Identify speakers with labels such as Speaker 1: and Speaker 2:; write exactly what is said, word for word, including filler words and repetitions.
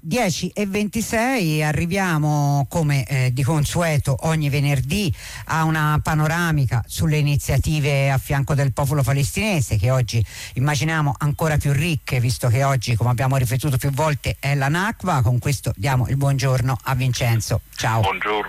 Speaker 1: dieci e ventisei, arriviamo come eh, di consueto ogni venerdì a una panoramica sulle iniziative a fianco del popolo palestinese, che oggi immaginiamo ancora più ricche, visto che oggi, come abbiamo ripetuto più volte, è la Nakba. Con questo diamo il buongiorno a Vincenzo. Ciao.
Speaker 2: Buongiorno.